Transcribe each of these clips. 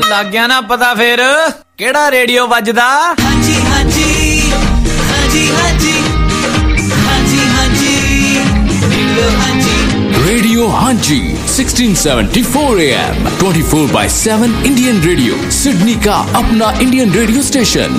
ਲੱਗ ਗਿਆ ਨਾ ਪਤਾ ਫੇਰ ਕਿਹੜਾ ਰੇਡੀਓ ਵੱਜਦਾ। ਹਾਂਜੀ ਹਾਂਜੀ ਹਾਂਜੀ ਹਾਂਜੀ ਹਾਂਜੀ ਹਾਂਜੀ Radio Hanji 1674 AM 24/7 Indian Radio Sydney का अपना Indian radio station।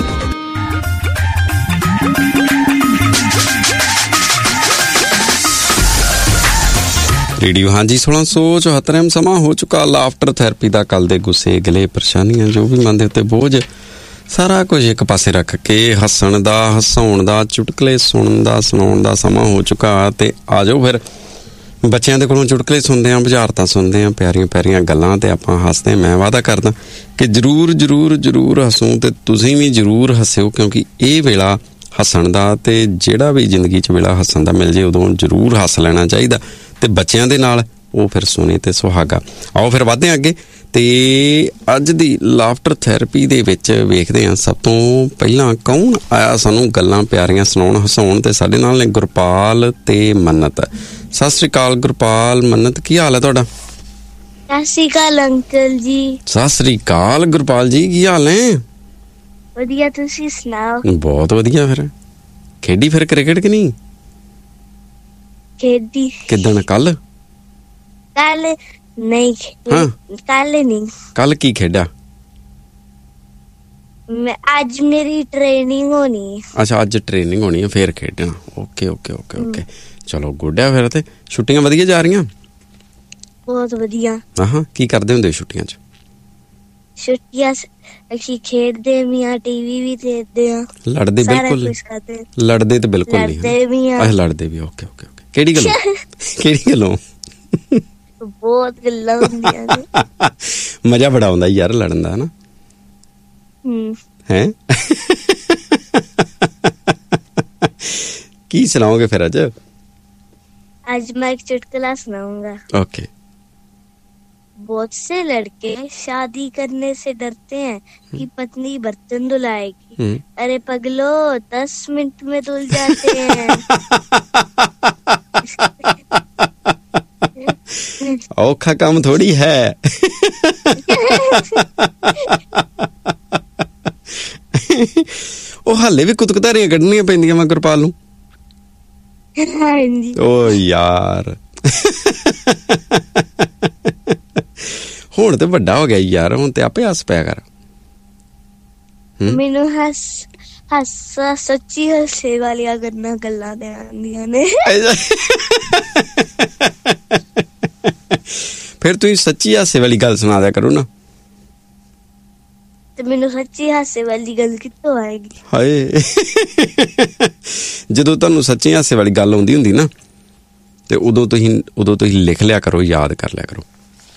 रेडियो हांजी 1674 समा हो चुका। लाफ्टर थैरेपी का कल दे गुस्से गिले परेशानियां जो भी मन दे उत्ते बोझ सारा कुछ एक पासे रख के हसन दा हसाउण दा चुटकले सुनन दा सुनाउण दा समा हो चुका। ते आ जाओ फिर बच्चों के कोलों चुटकले सुनते हैं, बुझारतां सुनते हैं, प्यारियां प्यारियां गल्लां ते आपां हसदे। मैं वादा करदा कि जरूर जरूर जरूर हसूं ते तुसीं भी जरूर हस्सिओ क्योंकि ये वेला हसन दा ते जिहड़ा भी जिंदगी च वेला हसन दा मिल जे उदों जरूर हस लेना चाहिदा ते बच्चों दे नाल वो फिर सोने ते सुहागा। आओ फिर वधदे अगे ते अज दी लाफ्टर थैरेपी दे विच वेखदे हां सब तो पहलां कौन आया सानूं गल्लां प्यारियां सुणाउण हसाउण ते साडे नाल ने गुरपाल ते मन्नत। सत श्री अकाल गुरपाल मन्नत, की हाल है तुहाडा? सत श्री अकाल अंकल जी। सत श्री अकाल गुरपाल जी, की हाल है? वधिया, तुसीं सुणाओ? बहुत वधिया। फिर खेडी फिर क्रिकेट कि नहीं? खेडी। किदन? कल नहीं। हाँ? कल नहीं। कल की खेडा? आज मेरी ट्रेनिंग होनी है। अच्छा, आज ट्रेनिंग होनी है फिर खेडना। ओके ओके ओके ओके, चलो गुड है। फिर ते छुट्टियां वधिया जा रही? बहुत वधिया। हाँ, की करदे हुंदे छुट्टियां च? छुट्टियां ਅਸੀਂ ਖੇਡਦੇ ਵੀ ਆ, ਟੀਵੀ ਵੀ ਦੇਖਦੇ ਆ। ਲੜਦੇ ਬਿਲਕੁਲ ਨਹੀਂ? ਲੜਦੇ ਤੇ ਬਿਲਕੁਲ ਨਹੀਂ। ਲੜਦੇ ਵੀ ਆ। ਅੱਛਾ, ਲੜਦੇ ਵੀ। ਓਕੇ ਓਕੇ ਓਕੇ, ਕਿਹੜੀ ਗੱਲੋਂ? ਕਿਹੜੀ ਗੱਲੋਂ? ਬਹੁਤ ਗੱਲਾਂ ਹੁੰਦੀਆਂ ਨੇ। ਮਜ਼ਾ ਬੜਾ ਆਉਂਦਾ ਯਾਰ ਲੜਨ ਦਾ, ਹਨਾ? ਹੈ ਕੀ ਸੁਣਾਓਗੇ ਫਿਰ ਅੱਜ? आज मैं एक चुटकुला सुनाऊंगा। ओके। बहुत से लड़के शादी करने से डरते हैं कि पत्नी बर्तन धुलाएगी। अरे पगलो, 10 मिनट में धुल जाते हैं। औखा काम थोड़ी है। ਉਹ ਹਾਲੇ ਵੀ ਕੁਤਕਤਾਰੀਆਂ ਕੱਢਣੀਆਂ ਪੈਂਦੀਆਂ ਮੈਂ ਗੁਰਪਾਲ ਨੂੰ। ਹਾਂਜੀ। ਓ ਯਾਰ ਹੁਣ ਤੇ ਵੱਡਾ ਹੋ ਗਿਆ ਯਾਰ, ਹੁਣ ਤੇ ਆਪੇ ਹੱਸ ਪਿਆ ਕਰ। ਮੈਨੂੰ ਹਾਸਾ ਸੱਚੀ ਹਾਸੇ ਵਾਲੀਆਂ ਗੱਲਾਂ ਤੇ ਆਉਂਦੀਆਂ ਨੇ। ਫਿਰ ਤੁਸੀਂ ਸੱਚੀ ਹਾਸੇ ਵਾਲੀ ਗੱਲ ਸੁਣਾ ਦਿਆ ਕਰੋ ਨਾ। ਤੇ ਮੈਨੂੰ ਸੱਚੀ ਹਾਸੇ ਵਾਲੀ ਗੱਲ ਕਿੱਥੋਂ ਆਏਗੀ? ਹਾਏ, ਜਦੋਂ ਤੁਹਾਨੂੰ ਸੱਚੀ ਹਾਸੇ ਵਾਲੀ ਗੱਲ ਆਉਂਦੀ ਹੁੰਦੀ ਨਾ ਤੇ ਉਦੋਂ ਤੁਸੀਂ ਲਿਖ ਲਿਆ ਕਰੋ, ਯਾਦ ਕਰ ਲਿਆ ਕਰੋ।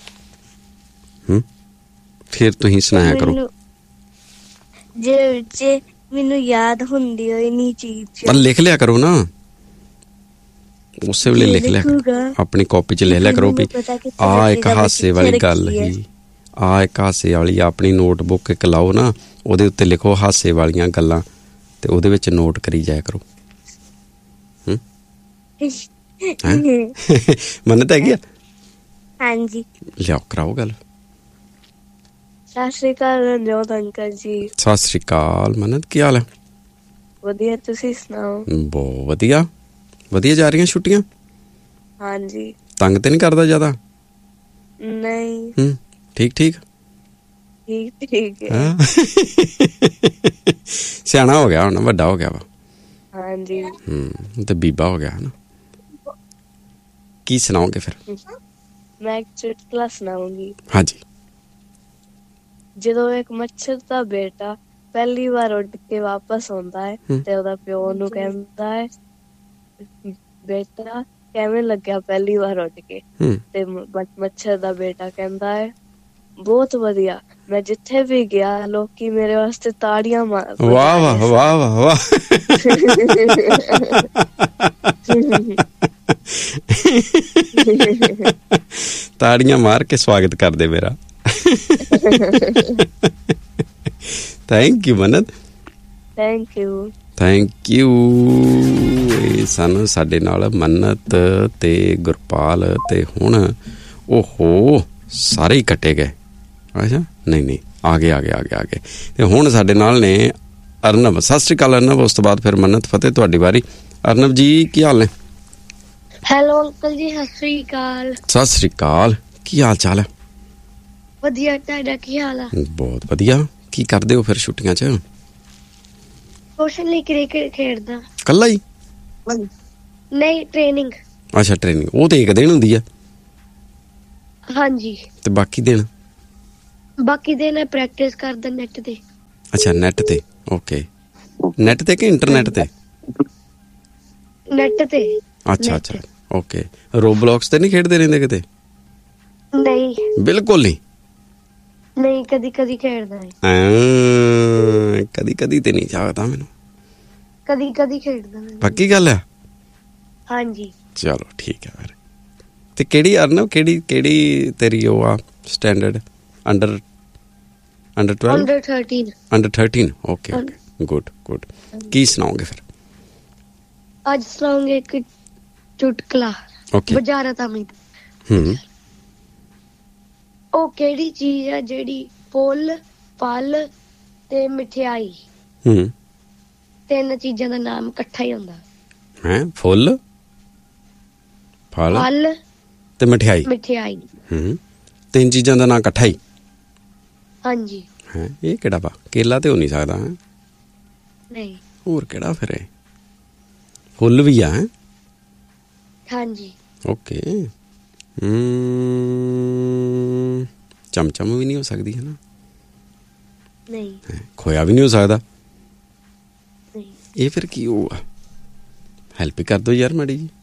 ਫਿਰ ਤੁਸੀਂ ਸੁਣਾਇਆ ਕਰੋ। ਜੇ ਮੈਨੂੰ ਯਾਦ ਹੁੰਦੀ ਹੋਏ ਨਹੀਂ ਚੀਜ਼ ਪਰ ਲਿਖ ਲਿਆ ਕਰੋ ਨਾ, ਉਸੇ ਵੇਲੇ ਲਿਖ ਲਿਆ ਕਰੋ, ਆਪਣੀ ਕਾਪੀ 'ਚ ਲਿਖ ਲਿਆ ਕਰੋ ਵੀ ਆਹ ਇੱਕ ਹਾਸੇ ਵਾਲੀ ਗੱਲ ਹੀ, ਆਹ ਇੱਕ ਹਾਸੇ ਵਾਲੀ। ਆਪਣੀ ਨੋਟਬੁੱਕ ਇੱਕ ਲਾਓ ਨਾ, ਉਹਦੇ ਉੱਤੇ ਲਿਖੋ ਹਾਸੇ ਵਾਲੀਆਂ ਗੱਲਾਂ ਤੇ ਉਹਦੇ ਵਿੱਚ ਨੋਟ ਕਰੀ ਜਾਇਆ ਕਰੋ। ਮੰਨਤ ਹੈਗੀ ਆ? ਹਾਂਜੀ। ਲਿਆਓ, ਕਰਾਓ ਗੱਲ। ਸਤਿ ਸ਼੍ਰੀ ਅਕਾਲ ਰਣਜੋਤ ਅੰਕਲ ਜੀ। ਸਤਿ ਸ਼੍ਰੀ ਅਕਾਲ ਮੰਨਤ, ਕੀ ਹਾਲ ਹੈ? ਵਧੀਆ, ਤੁਸੀਂ ਸੁਣਾਓ? ਬਹੁਤ ਵਧੀਆ। ਵਧੀਆ ਜਾ ਰਹੀਆਂ ਛੁੱਟੀਆਂ? ਹਾਂਜੀ। ਤੰਗ ਤੇ ਨਹੀਂ ਕਰਦਾ ਜ਼ਿਆਦਾ? ਨਹੀਂ। ਠੀਕ ਠੀਕ ਠੀਕ ਹੈ। ਸਿਆਣਾ ਹੋ ਗਿਆ ਹੁਣ, ਵੱਡਾ ਹੋ ਗਿਆ ਵਾ। ਹਾਂਜੀ। ਤੇ ਬੀਬਾ ਹੋ ਗਿਆ ਹਨਾ। ਕੀ ਸੁਣਾਓਗੇ ਫਿਰ? ਮੈਂ ਇੱਕ ਚੁਟਕਲਾ ਸੁਣਾਉਂਗੀ। ਹਾਂਜੀ। ਜਦੋਂ ਇੱਕ ਮੱਛਰ ਦਾ ਬੇਟਾ ਪਹਿਲੀ ਵਾਰ ਉੱਡ ਕੇ ਵਾਪਸ ਆਉਂਦਾ ਹੈ ਤੇ ਉਹਦਾ ਪਿਓ ਨੂੰ ਕਹਿੰਦਾ ਹੈ, ਬੇਟਾ ਕਿਵੇਂ ਲੱਗਿਆ ਪਹਿਲੀ ਵਾਰ ਉੱਡ ਕੇ? ਤੇ ਮੱਛਰ ਦਾ ਬੇਟਾ ਕਹਿੰਦਾ ਹੈ, ਬਹੁਤ ਵਧੀਆ, ਮੈਂ ਜਿੱਥੇ ਵੀ ਗਿਆ ਲੋਕੀ ਮੇਰੇ ਵਾਸਤੇ ਤਾੜੀਆਂ ਮਾਰ। ਵਾਹ ਵਾਹ ਵਾਹ ਵਾਹ ਵਾਹ। ਤਾੜੀਆਂ ਮਾਰ ਕੇ ਸਵਾਗਤ ਕਰਦੇ ਮੇਰਾ। Thank you Mannat. Thank you. Thank you. ਇਹ ਸਨ ਸਾਡੇ ਨਾਲ ਮੰਨਤ ਤੇ ਗੁਰਪਾਲ ਤੇ ਹੁਣ ਓਹੋ ਸਾਰੇ ਹੀ ਕੱਟੇ ਗਏ। ਅੱਛਾ, ਨਹੀਂ ਆ ਗਏ ਤੇ ਹੁਣ ਸਾਡੇ ਨਾਲ ਨੇ ਅਰਨਬ। ਸਤਿ ਸ਼੍ਰੀ ਅਕਾਲ ਅਰਨਬ। ਉਸ ਤੋਂ ਬਾਅਦ ਫਿਰ ਮੰਨਤ ਫਤਿਹ, ਤੁਹਾਡੀ ਵਾਰੀ। ਅਰਨਬ ਜੀ ਕੀ ਹਾਲ ਨੇ? ਹੈਲੋ ਅੰਕਲ ਜੀ, ਸਤਿ ਸ੍ਰੀ ਅਕਾਲ। ਸਤਿ ਸ਼੍ਰੀ ਅਕਾਲ, ਕੀ ਹਾਲ ਚਾਲ ਹੈ? ਵਧੀਆ, ਤੁਹਾਡਾ ਕੀ ਹਾਲ ਆ? ਬਹੁਤ ਵਧੀਆ। ਕੀ ਕਰਦੇ ਹੋ ਫਿਰ ਛੁੱਟੀਆਂ 'ਚ? ਕੁਛ ਨਹੀਂ, ਕ੍ਰਿਕਟ ਖੇਡਦਾ। ਕੱਲਾ ਹੀ? ਨਹੀਂ, ਟ੍ਰੇਨਿੰਗ। ਅੱਛਾ ਟ੍ਰੇਨਿੰਗ, ਉਹ ਤੇ ਇੱਕ ਦਿਨ ਹੁੰਦੀ ਆ। ਹਾਂਜੀ। ਤੇ ਬਾਕੀ ਦਿਨ ਪ੍ਰੈਕਟਿਸ ਕਰਦਾ ਨੈਟ ਤੇ। ਅੱਛਾ ਨੈਟ ਤੇ, ਓਕੇ। ਨੈਟ ਤੇ ਕਿ ਇੰਟਰਨੈਟ ਤੇ? ਨੈਟ ਤੇ। ਅੱਛਾ ਓਕੇ। ਰੋਬਲੌਕਸ ਤੇ ਨਹੀਂ ਖੇਡਦੇ ਰਹਿੰਦੇ ਕਿਤੇ? ਨਹੀਂ, ਬਿਲਕੁਲ ਨਹੀਂ। ਕਦੀ ਖੇਡਦਾ ਹੈ। ਕਦੀ ਤੇ ਨਹੀਂ ਚਾਹਤਾ ਮੈਨੂੰ। ਕਦੀ ਖੇਡਦਾ। ਪੱਕੀ ਗੱਲ ਆ? ਹਾਂਜੀ। ਚਲੋ ਠੀਕ ਹੈ ਫਿਰ। ਤੇ ਕਿਹੜੀ ਅਰਨਬ, ਕਿਹੜੀ ਤੇਰੀ ਉਹ ਆ standard? Under 12? Under 13 okay. Good. ਕੀ ਸੁਣਾਓਗੇ ਫਿਰ? ਅੱਜ ਸੁਣਾਉਂਗੇ ਇੱਕ ਚੁਟਕਲਾ। ਬੁਝਾਰਤ ਅਮਿਤ। ਉਹ ਕਿਹੜੀ ਚੀਜ਼ ਹੈ ਜਿਹੜੀ ਫੁੱਲ, ਫਲ ਤੇ ਮਠਿਆਈ, 3 ਚੀਜ਼ਾਂ ਦਾ ਨਾਮ ਇਕੱਠਾ ਹੀ ਹੁੰਦਾ ਹੈ? ਫੁੱਲ, ਫਲ ਤੇ ਮਠਿਆਈ। 3 ਚੀਜ਼ਾਂ ਦਾ ਨਾਮ ਇਕੱਠਾ ਹੀ? ਹਾਂਜੀ। ਇਹ ਕਿਹੜਾ ਵਾ? ਕੇਲਾ ਤੇ ਹੋ ਨਹੀਂ ਸਕਦਾ? ਨਹੀਂ। ਹੋਰ ਕਿਹੜਾ ਫਿਰ? ਫੁੱਲ ਵੀ ਆ? ਹਾਂਜੀ। ਓਕੇ। ਚਮਚਮ ਵੀ ਨਹੀਂ ਹੋ ਸਕਦੀ ਹੈ ਨਾ? ਨਹੀਂ। ਖੋਇਆ ਵੀ ਨਹੀਂ ਹੋ ਸਕਦਾ? ਨਹੀਂ। ਇਹ ਫਿਰ ਕੀ ਹੋਊਗਾ? ਹੈਲਪ ਕਰ ਦੋ ਯਾਰ ਮਾੜੀ ਜੀ।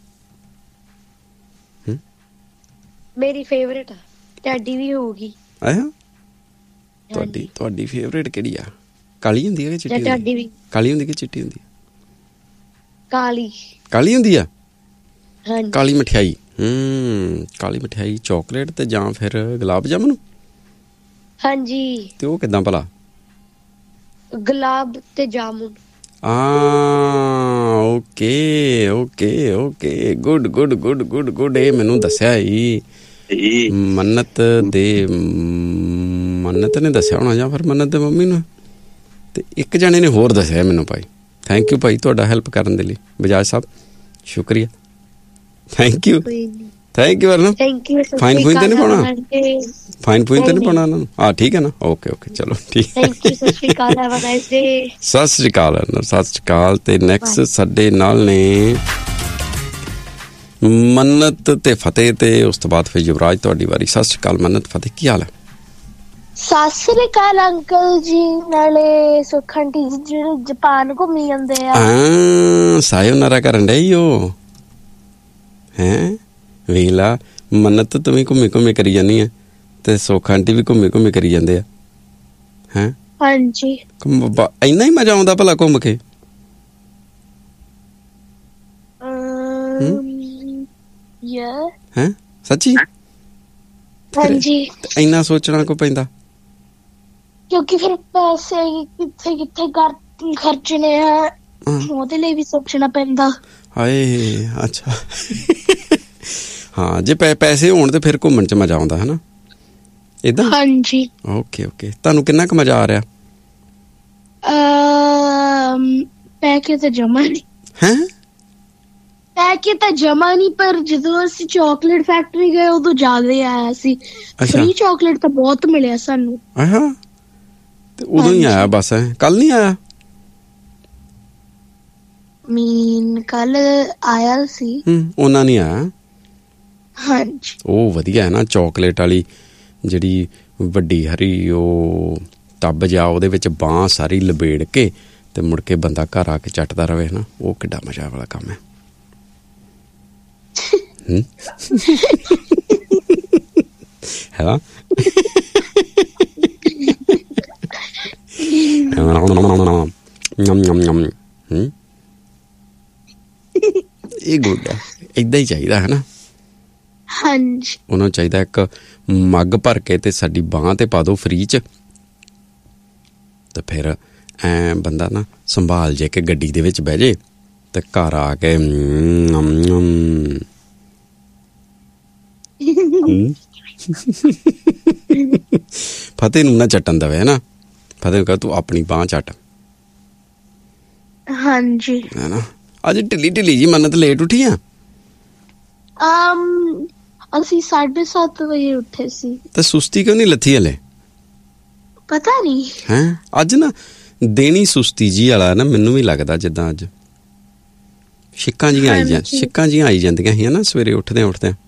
ਮੇਰੀ ਫੇਵਰੇਟ ਆ, ਤੁਹਾਡੀ ਵੀ ਹੋਊਗੀ। ਤੁਹਾਡੀ ਫੇਵਰੇਟ ਕਿਹੜੀ ਆ? ਕਾਲੀ ਹੁੰਦੀ ਹੈ ਕਿ ਚਿੱਟੀ? ਤੁਹਾਡੀ ਵੀ ਕਾਲੀ ਹੁੰਦੀ ਕਿ ਚਿੱਟੀ ਹੁੰਦੀ? ਕਾਲੀ ਹੁੰਦੀ ਆ। ਹਾਂਜੀ। ਕਾਲੀ ਮਠਿਆਈ। ਕਾਲੀ ਮਠਿਆਈ ਚਾਕਲੇਟ ਤੇ ਜਾਂ ਫਿਰ ਗੁਲਾਬ ਜਾਮਨ? ਹਾਂਜੀ। ਤੇ ਉਹ ਕਿੱਦਾਂ ਭਲਾ? ਗੁਲਾਬ ਤੇ ਜਾਮੁਨ। ਓਕੇ। ਗੁੱਡ। ਇਹ ਮੈਨੂੰ ਦੱਸਿਆ ਹੀ ਮੰਨਤ ਨੇ ਦੱਸਿਆ ਹੋਣਾ, ਜਾਂ ਫਿਰ ਮੰਨਤ ਦੇ ਮੰਮੀ ਨੂੰ। ਤੇ ਇੱਕ ਜਣੇ ਨੇ ਹੋਰ ਦੱਸਿਆ ਮੈਨੂੰ ਭਾਈ। ਥੈਂਕ ਯੂ ਭਾਈ ਤੁਹਾਡਾ ਹੈਲਪ ਕਰਨ ਦੇ ਲਈ, ਬਜਾਜ ਸਾਹਿਬ, ਸ਼ੁਕਰੀਆ। Thank you Arnab. Fine phone ਤੇ ਨਹੀਂ ਪਾਉਣਾ? ਉਹਨਾਂ ਨੂੰ? ਠੀਕ ਹੈ ਨਾ? ਓਕੇ ਚਲੋ ਠੀਕ। ਸਤਿ ਸ਼੍ਰੀ ਅਕਾਲ ਅਰਨਬ। ਸਤਿ ਸ਼੍ਰੀ ਅਕਾਲ। ਤੇ ਨੈਕਸਟ ਸਾਡੇ ਨਾਲ ਨੇ ਮੰਨਤ ਤੇ ਫਤਿਹ, ਤੇ ਉਸ ਤੋਂ ਬਾਅਦ ਫਿਰ ਯੁਵਰਾਜ, ਤੁਹਾਡੀ ਵਾਰੀ। ਸਤਿ ਸ਼੍ਰੀ ਅਕਾਲ ਮੰਨਤ, ਫਤਿਹ, ਕੀ ਹਾਲ ਹੈ? ਸਤਿ ਸ੍ਰੀ ਅਕਾਲ ਅੰਕਲ ਜੀ। ਨਾਲੇ ਸੁੱਖ ਆਂਟੀ ਜੀ ਜਿਹੜੇ ਜਾਪਾਨ ਘੁੰਮੀ ਜਾਂਦੇ ਆ। ਸਾਇਓਨਾਰਾ ਕਰਨ ਡਈ ਉਹ ਵੇਖ ਲਾ। ਮੰਨਤ ਤੂੰ ਵੀ ਘੁੰਮੀ ਕਰੀ ਜਾਂਦੀ ਆ, ਤੇ ਸੁੱਖ ਆਂਟੀ ਵੀ ਘੁੰਮੀ ਕਰੀ ਜਾਂਦੇ ਆ। ਹਾਂਜੀ। ਇੰਨਾ ਹੀ ਮਜ਼ਾ ਆਉਂਦਾ ਭਲਾ ਘੁੰਮ ਕੇ? ਸੱਚੀ? ਹਾਂਜੀ। ਇੰਨਾ ਸੋਚਣਾ ਕੋ ਪੈਂਦਾ? ਕਿਉਂਕਿ ਫਿਰ ਪੈਸੇ ਕਿੱਥੇ ਖਰਚਣੇ ਆ, ਉਹਦੇ ਲਈ ਵੀ ਸੋਚਣਾ ਪੈਂਦਾ। ਹਾਏ ਅੱਛਾ। ਹਾਂ, ਜੇ ਪੈਸੇ ਹੋਣ ਤੇ ਫਿਰ ਘੁੰਮਣ ਚ ਮਜ਼ਾ ਆਉਂਦਾ ਹੈ ਨਾ, ਏਦਾਂ? ਹਾਂਜੀ। ਓਕੇ। ਤੁਹਾਨੂੰ ਕਿੰਨਾ ਕੁ ਮਜ਼ਾ ਆ ਰਿਹਾ? ਪੈਕੇ ਤਾਂ ਜਮਾ ਨਹੀਂ, ਪਰ ਜਦੋਂ ਅਸੀਂ ਚਾਕਲੇਟ ਫੈਕਟਰੀ ਗਏ ਉਦੋਂ ਜ਼ਿਆਦਾ ਆਇਆ ਸੀ। ਫ੍ਰੀ ਚਾਕਲੇਟ ਤਾਂ ਬਹੁਤ ਮਿਲਿਆ ਸਾਨੂੰ। ਤੇ ਉਦੋਂ ਹੀ ਆਇਆ ਬਸ? ਕੱਲ ਨਹੀਂ ਆਇਆ? ਕੱਲ ਆਇਆ ਸੀ। ਉਹਨਾਂ ਨਹੀਂ ਆਇਆ? ਹਾਂਜੀ। ਉਹ ਵਧੀਆ ਹੈ ਨਾ, ਚਾਕਲੇਟ ਵਾਲੀ ਜਿਹੜੀ ਵੱਡੀ ਹਰੀ ਉਹ ਟੱਬ ਜਾ, ਉਹਦੇ ਵਿੱਚ ਬਾਂਹ ਸਾਰੀ ਲਬੇੜ ਕੇ ਤੇ ਮੁੜ ਕੇ ਬੰਦਾ ਘਰ ਆ ਕੇ ਚੱਟਦਾ ਰਵੇ ਨਾ, ਉਹ ਕਿੱਡਾ ਮਜ਼ਾ ਵਾਲਾ ਕੰਮ ਹੈ। ਹੈ ਇਹ ਗੁੱਡ ਹੈ, ਏਦਾਂ ਹੀ ਚਾਹੀਦਾ ਹੈ ਨਾ। ਹਾਂਜੀ। ਉਹਨਾਂ ਨੂੰ ਚਾਹੀਦਾ ਇੱਕ ਮੱਗ ਭਰ ਕੇ ਤੇ ਸਾਡੀ ਬਾਂਹ ਤੇ ਪਾ ਦਿਓ ਫ੍ਰੀ ਚ, ਤੇ ਫਿਰ ਐ ਬੰਦਾ ਨਾ ਸੰਭਾਲ ਜੇ ਕੇ ਗੱਡੀ ਦੇ ਵਿੱਚ ਬਹਿ ਜੇ ਤੇ ਘਰ ਆ ਕੇ ਫਤਿਹ ਨੂੰ ਨਾ ਚੱਟਣ ਦੇਵੇ, ਹੈ ਨਾ। ਫਤਿਹ ਨੂੰ ਕਹ ਤੂੰ ਆਪਣੀ ਬਾਂਹ ਚੱਟ। ਹਾਂਜੀ। ਹੈ ਨਾ। ਅੱਜ ਢਿੱਲੀ ਢਿੱਲੀ ਜੀ ਮੰਨਤ ਲੇਟ ਉੱਠੀ ਆ। ਅਸੀਂ 7:30 ਵਜੇ ਉੱਠੇ ਸੀ। ਤੇ ਸੁਸਤੀ ਕਿਉਂ ਨਹੀਂ ਲੱਥੀ ਹਲੇ? ਪਤਾ ਨਹੀਂ ਹੈ ਅੱਜ ਨਾ ਦੇਣੀ ਸੁਸਤੀ ਜੀ ਵਾਲਾ ਨਾ, ਮੈਨੂੰ ਵੀ ਲੱਗਦਾ ਜਿੱਦਾਂ ਅੱਜ ਛਿੱਕਾਂ ਜੀਆਂ ਆਈ ਜਾਂਦੀਆਂ ਸੀ ਨਾ ਸਵੇਰੇ ਉੱਠਦਿਆਂ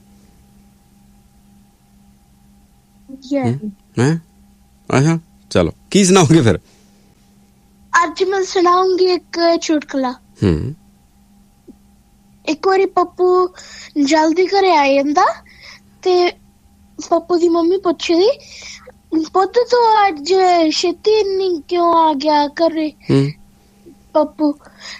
ਹੈਂ। ਅੱਛਾ ਚਲੋ, ਕੀ ਸੁਣਾਓਗੇ ਫਿਰ? ਅੱਜ ਮੈਂ ਸੁਣਾਉਂਗੀ ਇੱਕ ਚੁਟਕਲਾ। ਇੱਕ ਵਾਰੀ ਪੱਪੂ ਜਲਦੀ ਘਰੇ ਆ ਜਾਂਦਾ ਤੇ ਪੱਪੂ ਦੀ ਮੰਮੀ ਪੁੱਛਦੀ, ਪੁੱਤ ਤੂੰ ਅੱਜ ਛੇਤੀ ਇੰਨੀ ਕਿਉਂ ਆ ਗਿਆ ਘਰੇ? ਪੱਪੂ